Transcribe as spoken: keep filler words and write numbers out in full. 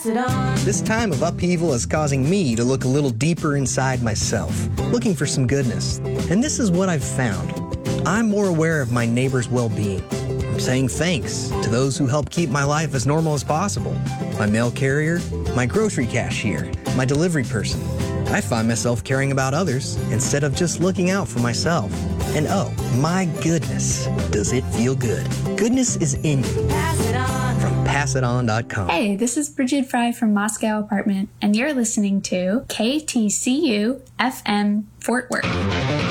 Pass it on. This time of upheaval is causing me to look a little deeper inside myself, looking for some goodness. And this is what I've found. I'm more aware of my neighbor's well-being. I'm saying thanks to those who help keep my life as normal as possible. My mail carrier, my grocery cashier, my delivery person. I find myself caring about others instead of just looking out for myself. And oh, my goodness, does it feel good. Goodness is in you. Pass it on. From pass it on dot com. Hey, this is Bridget Fry from Moscow Apartment, and you're listening to K T C U F M Fort Worth.